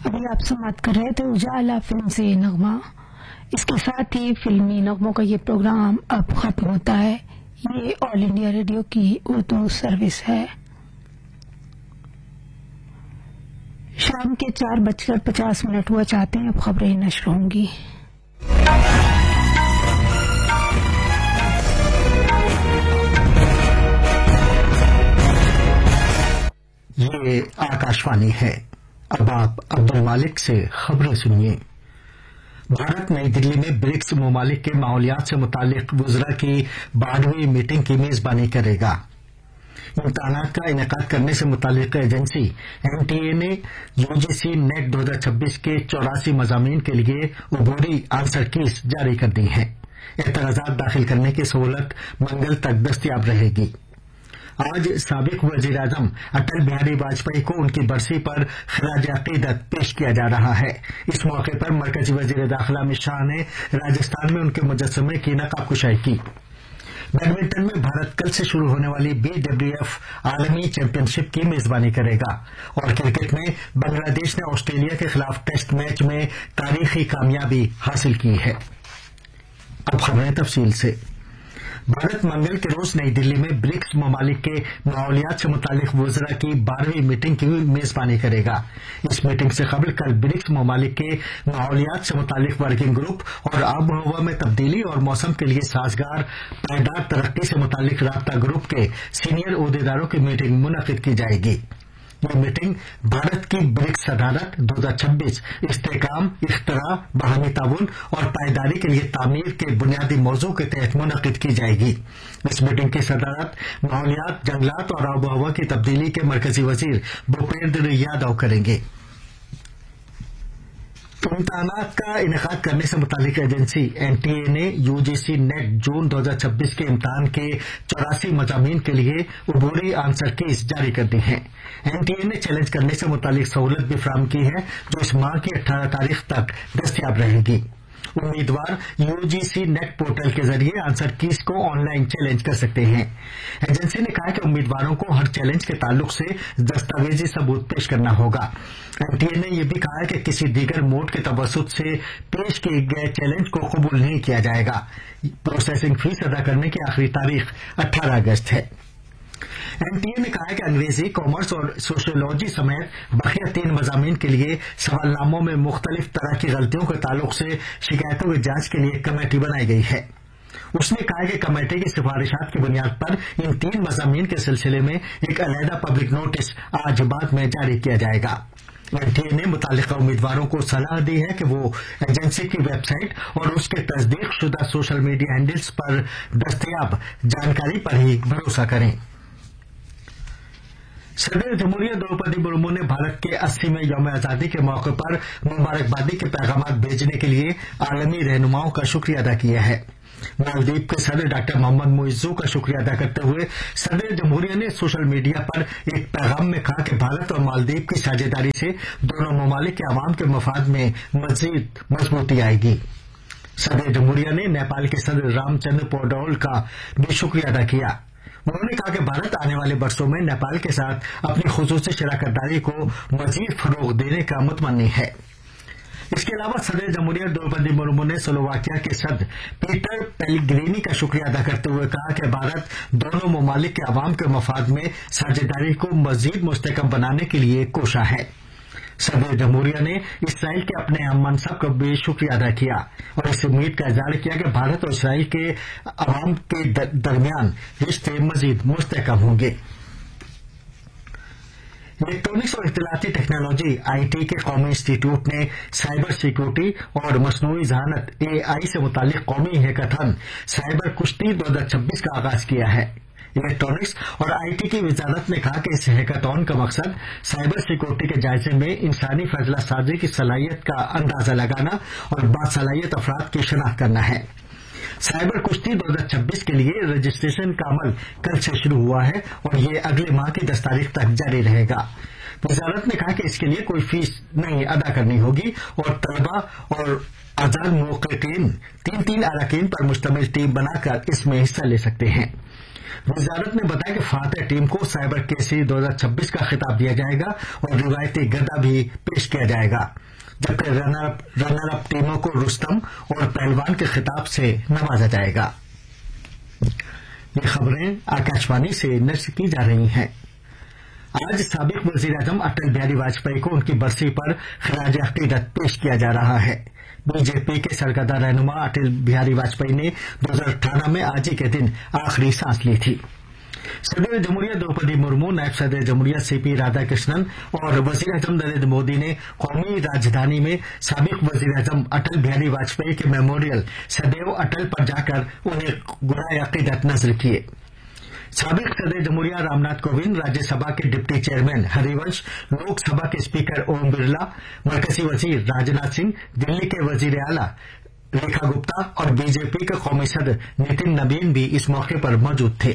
ابھی آپ سماعت کر رہے تھے اجالا فلم سے نغمہ. اس کے ساتھ ہی فلمی نغموں کا یہ پروگرام اب ختم ہوتا ہے. یہ آل انڈیا ریڈیو کی اردو سروس ہے. شام کے 4:50 ہوا چاہتے ہیں. اب خبریں نشر ہوں گی. یہ آکاشوانی ہے. اب آپ عبد المالک سے خبریں سنیے. بھارت نئی دلی میں برکس ممالک کے ماحولیات سے متعلق وزراء کی 12ویں میٹنگ کی میزبانی کرے گا. امتحانات کا انعقاد کرنے سے متعلق ایجنسی NTA نے UGC نیٹ 2026 کے 84 مضامین کے لیے عبوری آنسر کیز جاری کر دی ہیں. اعتراضات داخل کرنے کی سہولت منگل تک دستیاب رہے گی. آج سابق وزیر اعظم اٹل بہاری واجپئی کو ان کی برسی پر خراج عقیدت پیش کیا جا رہا ہے. اس موقع پر مرکزی وزیر داخلہ امت شاہ نے راجستھان میں ان کے مجسمے کی نقاب کشائی کی. بیڈمنٹن میں بھارت کل سے شروع ہونے والی BWF عالمی چیمپئن شپ کی میزبانی کرے گا. اور کرکٹ میں بنگلہ دیش نے آسٹریلیا کے خلاف ٹیسٹ میچ میں تاریخی کامیابی حاصل کی ہے. اب خبریں تفصیل سے. بھارت منگل کے روز نئی دلی میں برکس ممالک کے ماحولیات سے متعلق وزراء کی 12ویں میٹنگ کی میزبانی کرے گا. اس میٹنگ سے قبل کل برکس ممالک کے ماحولیات سے متعلق ورکنگ گروپ اور آب و ہوا میں تبدیلی اور موسم کے لیے سازگار پائیدار ترقی سے متعلق رابطہ گروپ کے سینئر عہدیداروں کی میٹنگ منعقد کی جائے گی. یہ میٹنگ بھارت کی برکس صدارت 2026 استحکام، اختراع، باہمی تعاون اور پائیداری کے لیے تعمیر کے بنیادی موضوع کے تحت منعقد کی جائے گی. اس میٹنگ کی صدارت ماحولیات، جنگلات اور آب و ہوا کی تبدیلی کے مرکزی وزیر بھوپیندر یادو کریں گے. امتحانات کا انعقاد کرنے سے متعلق ایجنسی NTA نے UGC نیٹ جون 2026 کے امتحان کے 84 مضامین کے لیے عبوری آنسر کیز جاری کر دی ہیں. NTA نے چیلنج کرنے سے متعلق سہولت بھی فراہم کی ہے جو اس ماہ کی 18 تاریخ تک دستیاب رہے گی. امیدوار UGC نیٹ پورٹل کے ذریعے آنسر کیز کو آن لائن چیلنج کر سکتے ہیں. ایجنسی نے کہا کہ امیدواروں کو ہر چیلنج کے تعلق سے دستاویزی ثبوت پیش کرنا ہوگا. NTA نے یہ بھی کہا کہ کسی دیگر موڈ کے توسط سے پیش کیے گئے چیلنج کو قبول نہیں کیا جائے گا. پروسیسنگ فیس ادا کرنے کی آخری تاریخ 18 اگست ہے. NTA نے کہا کہ انگریزی، کامرس اور سوشیولوجی سمیت بقیہ 3 مضامین کے لیے سوال ناموں میں مختلف طرح کی غلطیوں کے تعلق سے شکایتوں کی جانچ کے لیے ایک کمیٹی بنائی گئی ہے. اس نے کہا کہ کمیٹی کی سفارشات کی بنیاد پر ان 3 مضامین کے سلسلے میں ایک علیحدہ پبلک نوٹس آج بعد میں جاری کیا جائے گا. NTA نے متعلقہ امیدواروں کو صلاح دی ہے کہ وہ ایجنسی کی ویب سائٹ اور اس کے تصدیق شدہ سوشل میڈیا ہینڈلز پر دستیاب جانکاری پر ہی بھروسہ کریں. صدر جمہوریہ دروپدی مرمو نے بھارت کے 80ویں یوم آزادی کے موقع پر مبارکبادی کے پیغامات بھیجنے کے لیے عالمی رہنماؤں کا شکریہ ادا کیا ہے. مالدیپ کے صدر ڈاکٹر محمد معیزو کا شکریہ ادا کرتے ہوئے صدر جمہوریہ نے سوشل میڈیا پر ایک پیغام میں کہا کہ بھارت اور مالدیپ کی ساجھیداری سے دونوں ممالک کے عوام کے مفاد میں مزید مضبوطی آئے گی. صدر جمہوریہ نے نیپال کے صدر رام چندر پوڈول کا بھی شکریہ ادا کیا. انہوں نے کہا کہ بھارت آنے والے برسوں میں نیپال کے ساتھ اپنی خصوصی شراکت داری کو مزید فروغ دینے کا متمنی ہے. اس کے علاوہ صدر جمہوریہ دروپدی مرمو نے سلوواکیہ کے صدر پیٹر پیلیگرینی کا شکریہ ادا کرتے ہوئے کہا کہ بھارت دونوں ممالک کے عوام کے مفاد میں ساجھیداری کو مزید مستحکم بنانے کے لیے کوشاں ہے. صدر جمہوریہ نے اسرائیل کے اپنے ہم منصب کا بھی شکریہ ادا کیا اور اس امید کا اظہار کیا کہ بھارت اور اسرائیل کے عوام کے درمیان رشتے مزید مستحکم ہوں گے. الیکٹرانکس اور اطلاعاتی ٹیکنالوجی IT کے قومی انسٹی ٹیوٹ نے سائبر سیکورٹی اور مصنوعی ذہانت AI سے متعلق قومی ہیکاتھن سائبر کشتی 2026 کا آغاز کیا ہے. الیکٹرانکس اور IT کی وزارت نے کہا کہ اس ہیکاتھن کا مقصد سائبر سیکورٹی کے جائزے میں انسانی فیصلہ سازی کی صلاحیت کا اندازہ لگانا اور باصلاحیت افراد کی شناخت کرنا ہے. سائبر کشتی 2026 کے لیے رجسٹریشن کا عمل کل سے شروع ہوا ہے اور یہ اگلے ماہ کی 10 تاریخ تک جاری رہے گا. وزارت نے کہا کہ اس کے لیے کوئی فیس نہیں ادا کرنی ہوگی اور طلبہ اور آزاد موقعین 3 اراکین پر مشتمل ٹیم بنا کر اس میں حصہ لے سکتے ہیں. वजारत ने बताया कि फातह टीम को साइबर केसरी 2026 का खिताब दिया जाएगा और रिवायती गदा भी पेश किया जाएगा, जबकि रनर अप टीमों को रुस्तम और पहलवान के खिताब से नवाजा जाएगा। ये खबरें आकाशवाणी से नश्र की जा रही हैं। आज साबिक वजीर आजम अटल बिहारी वाजपेयी को उनकी बरसी पर खराज अकीदत पेश किया जा रहा है। बीजेपी के सरकर्दा रहनुमा अटल बिहारी वाजपेयी ने 2018 में आज ही के दिन आखिरी सांस ली थी। सदर जमहूरिया द्रौपदी मुर्मू, नायब सदर जमहूरिया सीपी राधाकृष्णन और वजीर आजम नरेंद्र मोदी ने कौमी राजधानी में साबिक वजीर आजम अटल बिहारी वाजपेयी के मेमोरियल सदैव अटल पर जाकर उन्हें गुराए अकीदत नजर किए। साबिक सदर जमहूरिया रामनाथ कोविंद, राज्यसभा के डिप्टी चेयरमैन हरिवंश, लोकसभा के स्पीकर ओम बिरला, मरकजी वजीर राजनाथ सिंह, दिल्ली के वजीर आला रेखा गुप्ता और बीजेपी के कौमी सदर नितिन नबीन भी इस मौके पर मौजूद थे।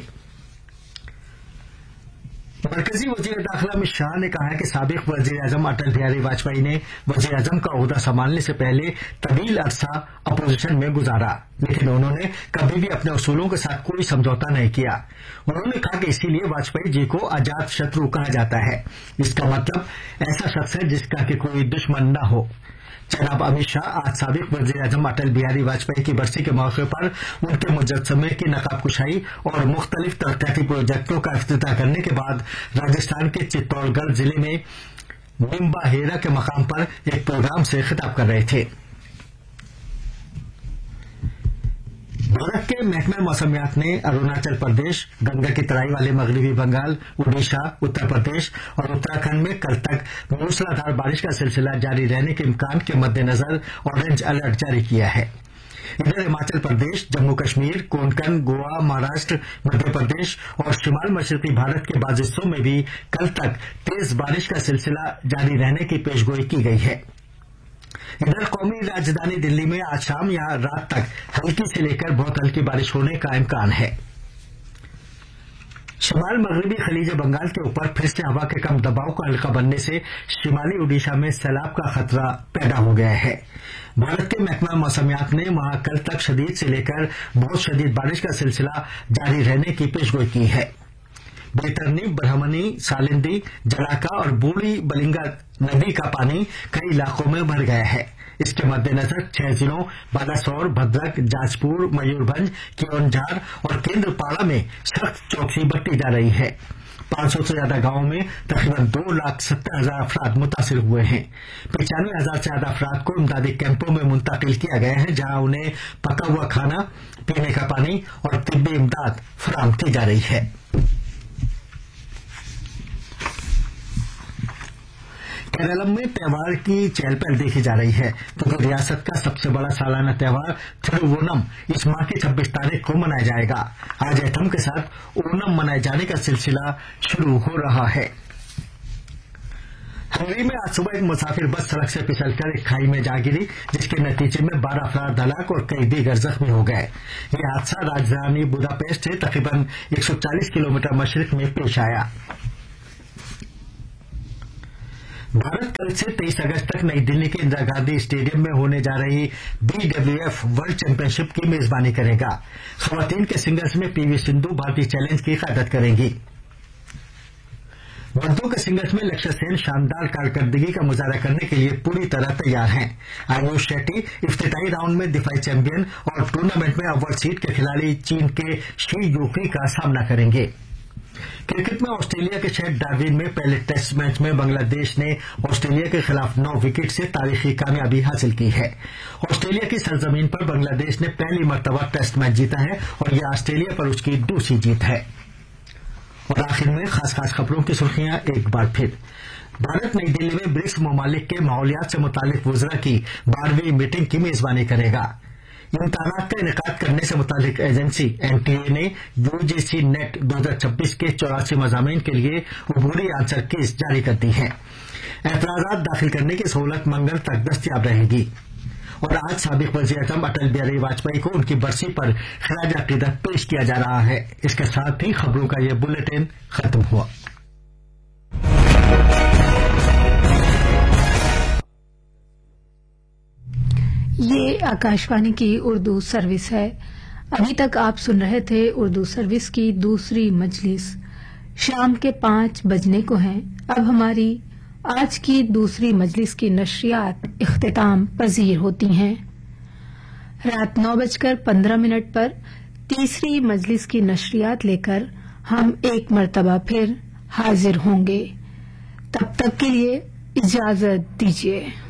मरकजी वजीर दाखिला अमित शाह ने कहा है कि साबिक वजीर आजम अटल बिहारी वाजपेयी ने वजीर आजम का ओहदा संभालने से पहले तवील अरसा अपोजिशन में गुजारा, लेकिन उन्होंने कभी भी अपने उसूलों के साथ कोई समझौता नहीं किया। उन्होंने कहा कि इसीलिए वाजपेयी जी को अजात शत्रु कहा जाता है। इसका मतलब ऐसा शख्स है जिसका कि कोई दुश्मन न हो। जनाब अमित शाह आज साबिक वजीर आजम अटल बिहारी वाजपेयी की बरसी के मौके पर उनके मुजस्समे की नकाब कुशाई और मुख्तलिफ तरक्याती प्रोजेक्टों का इफ्तिताह करने के बाद राजस्थान के चित्तौड़गढ़ जिले में निम्बाहेरा के मकाम पर एक प्रोग्राम से खिताब कर रहे थे। भारत के महकमा मौसमियात ने अरुणाचल प्रदेश, गंगा की तराई वाले मगरबी बंगाल, उड़ीसा, उत्तर प्रदेश और उत्तराखंड में कल तक मूसलाधार बारिश का सिलसिला जारी रहने के इम्कान के मद्देनजर ऑरेंज अलर्ट जारी किया है। इधर हिमाचल प्रदेश, जम्मू कश्मीर, कोंकण, गोवा, महाराष्ट्र, मध्य प्रदेश और शिमाल मशरकी भारत के बाज़ हिस्सों में भी कल तक तेज बारिश का सिलसिला जारी रहने की पेशगोई की गई है। इधर कौमी राजधानी दिल्ली में आज शाम या रात तक हल्की से लेकर बहुत हल्की बारिश होने का इम्कान है। शिमाल मगरबी खलीज बंगाल के ऊपर फिर से हवा के कम दबाव का हल्का बनने से शिमाली उड़ीसा में सैलाब का खतरा पैदा हो गया है। भारत के महकमा मौसमियात ने वहां कल तक शदीद से लेकर बहुत शदीद बारिश का सिलसिला जारी रहने की पेशगोई की है। बैतरनी, ब्रह्मणी, सालिंदी, जलाका और बूढ़ी बलिंगा नदी का पानी कई इलाकों में भर गया है। इसके मद्देनजर 6 जिलों बालासोर, भद्रक, जाजपुर, मयूरभंज, केओनझार और केंद्रपाड़ा में सख्त चौकसी बरती जा रही है। 500 से ज्यादा गांवों में तकरीबन 2,70,000 अफराद मुतासिर हुए हैं। 95,000 से ज्यादा अफराद को इमदादी कैंपों में मुंतकिल किया गया है, जहां उन्हें पका हुआ खाना, पीने का पानी और तिब्बी इमदाद फराहम की जा रही है। केरलम में त्योहार की चहल पहल देखी जा रही है, क्योंकि रियासत का सबसे बड़ा सालाना त्योहार थिरुवोनम इस माह की 26 तारीख को मनाया जाएगा। आज एथम के साथ ओनम मनाए जाने का सिलसिला शुरू हो रहा है। हंगरी में आज सुबह एक मुसाफिर बस सड़क से फिसलकर एक खाई में जा गिरी, जिसके नतीजे में 12 अफराद हलाक और कई दीगर जख्मी हो गए। यह हादसा राजधानी बुदापेस्ट से तकरीबन 140 किलोमीटर मशरिक में पेश आया। भारत कल से 23 अगस्त तक नई दिल्ली के इंदिरा गांधी स्टेडियम में होने जा रही BWF वर्ल्ड चैंपियनशिप की मेजबानी करेगा। खवातीन के सिंगल्स में PV सिंधु भारतीय चैलेंज की क़यादत करेंगी। मर्दों के सिंगल्स में लक्ष्य सेन शानदार कारकर्दगी का मुजाहरा करने के लिए पूरी तरह तैयार हैं। आयुष शेट्टी इफ्तिताई राउंड में दिफाई चैंपियन और टूर्नामेंट में अव्वल सीड के खिलाड़ी चीन के शी यूकी का सामना करेंगे। क्रिकेट में ऑस्ट्रेलिया के शहर डार्विन में पहले टेस्ट मैच में बांग्लादेश ने ऑस्ट्रेलिया के खिलाफ 9 विकेट से तारीखी कामयाबी हासिल की है। ऑस्ट्रेलिया की सरजमीन पर बांग्लादेश ने पहली मर्तबा टेस्ट मैच जीता है और यह ऑस्ट्रेलिया पर उसकी दूसरी जीत है। और आखिर में खास खबरों की सुर्खियां एक बार फिर। भारत नई दिल्ली में ब्रिक्स ममालिक के माहौलियात से मुतालिक वज़रा की 12वीं मीटिंग की मेजबानी करेगा। इम्तिहानात का इनेकाद करने से मुतालिक एजेंसी NTA ने UGC नेट 2026 के 84 मज़ामीन के लिए अबूरी आंसर कीज जारी कर दी है। एतराज़ात दाखिल करने की सहूलत मंगल तक दस्तयाब रहेगी। और आज साबिक वज़ीर आज़म अटल बिहारी वाजपेयी को उनकी बरसी पर खराज अक़ीदत पेश किया जा रहा है। इसके साथ ही खबरों का यह बुलेटिन खत्म हुआ। ये आकाशवाणी की उर्दू सर्विस है। ابھی تک آپ سن رہے تھے اردو سروس کی دوسری مجلس. شام کے 5 بجنے کو ہیں. اب ہماری آج کی دوسری مجلس کی نشریات اختتام پذیر ہوتی ہیں. رات 9:15 پر تیسری مجلس کی نشریات لے کر ہم ایک مرتبہ پھر حاضر ہوں گے. تب تک کے لیے اجازت دیجیے.